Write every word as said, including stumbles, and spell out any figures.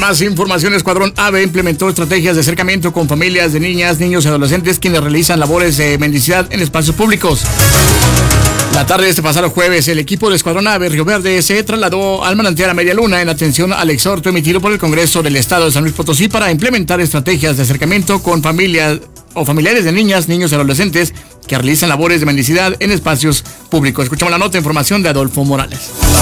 más información, Escuadrón AVE implementó estrategias de acercamiento con familias de niñas, niños y adolescentes quienes realizan labores de mendicidad en espacios públicos. La tarde de este pasado jueves, el equipo de Escuadrón AVE Río Verde se trasladó al manantial a Media Luna en atención al exhorto emitido por el Congreso del Estado de San Luis Potosí para implementar estrategias de acercamiento con familias o familiares de niñas, niños y adolescentes que realizan labores de mendicidad en espacios públicos. Escuchamos la nota, información de Adolfo Morales.